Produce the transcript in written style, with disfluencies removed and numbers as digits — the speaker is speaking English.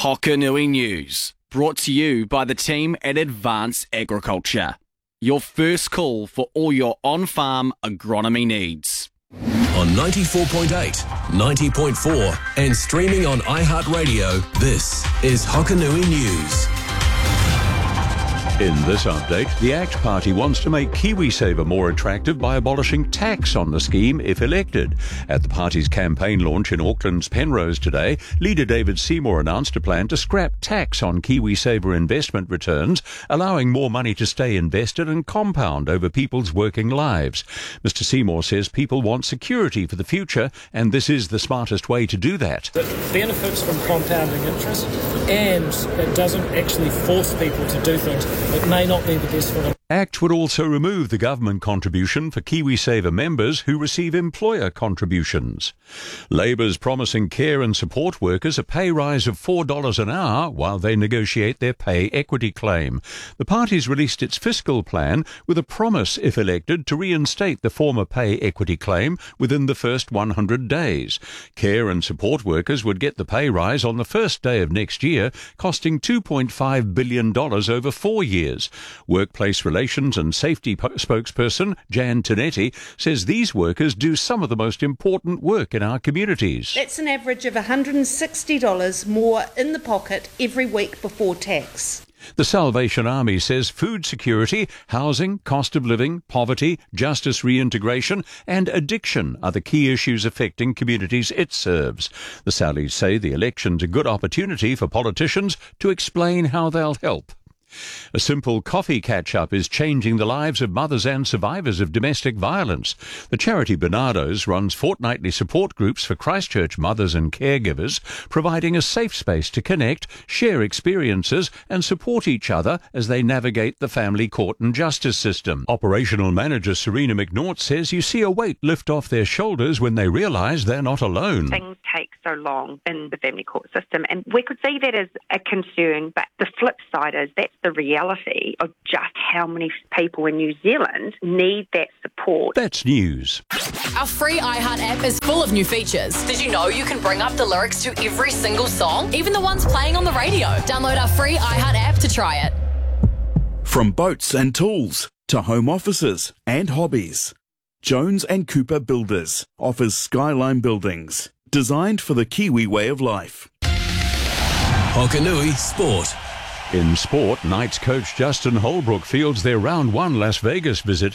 Hokanui News, brought to you by the team at Advance Agriculture. Your first call for all your on-farm agronomy needs. On 94.8, 90.4 and streaming on iHeartRadio, this is Hokanui News. In this update, the ACT Party wants to make KiwiSaver more attractive by abolishing tax on the scheme if elected. At the party's campaign launch in Auckland's Penrose today, leader David Seymour announced a plan to scrap tax on KiwiSaver investment returns, allowing more money to stay invested and compound over people's working lives. Mr. Seymour says people want security for the future, and this is the smartest way to do that. It benefits from compounding interest, and it doesn't actually force people to do things that may not be the best for them. ACT would also remove the government contribution for KiwiSaver members who receive employer contributions. Labour's promising care and support workers a pay rise of $4 an hour while they negotiate their pay equity claim. The party's released its fiscal plan with a promise, if elected, to reinstate the former pay equity claim within the first 100 days. Care and support workers would get the pay rise on the first day of next year, costing $2.5 billion over 4 years. Workplace Relations and Safety spokesperson Jan Tinetti says these workers do some of the most important work in our communities. That's an average of $160 more in the pocket every week before tax. The Salvation Army says food security, housing, cost of living, poverty, justice reintegration and addiction are the key issues affecting communities it serves. The Sallies say the election's a good opportunity for politicians to explain how they'll help. A simple coffee catch-up is changing the lives of mothers and survivors of domestic violence. The charity Bernardo's runs fortnightly support groups for Christchurch mothers and caregivers, providing a safe space to connect, share experiences and support each other as they navigate the family court and justice system. Operational manager Serena McNaught says you see a weight lift off their shoulders when they realise they're not alone. Things take so long in the family court system, and we could see that as a concern, but the flip side is that's the reality of just how many people in New Zealand need that support. That's news. Our free iHeart app is full of new features. Did you know you can bring up the lyrics to every single song, even the ones playing on the radio? Download our free iHeart app to try it. From boats and tools to home offices and hobbies, Jones and Cooper Builders offers Skyline Buildings, designed for the Kiwi way of life. Hokanui Sport. In sport, Knights coach Justin Holbrook fields their round 1 Las Vegas visit